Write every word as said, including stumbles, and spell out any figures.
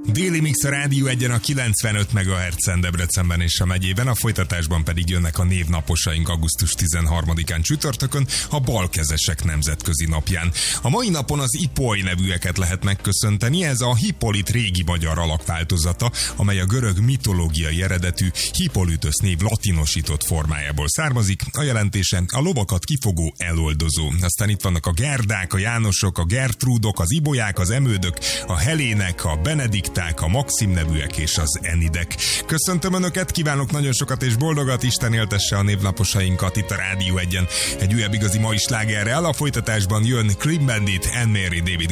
Déli Mix a Rádió egyen a kilencvenöt megahertzen Debrecenben és a megyében, a folytatásban pedig jönnek a névnaposaink augusztus tizenharmadikán csütörtökön, a balkezesek nemzetközi napján. A mai napon az Ipoly nevűeket lehet megköszönteni, ez a Hippolit régi magyar alakváltozata, amely a görög mitológiai eredetű Hippolytos név latinosított formájából származik. A jelentése a lovakat kifogó eloldozó. Aztán itt vannak a Gerdák, a Jánosok, a Gertrúdok, az Ibolyák, az Emődök, a Helének, a Benedikták, a Maxim nevűek és az Enidek. Köszöntöm Önöket, kívánok nagyon sokat és boldogat, Isten éltesse a névnaposainkat itt a Rádió egyen. Egy újabb igazi mai slágerrel, a folytatásban jön Clean Bandit, Anne Mary, David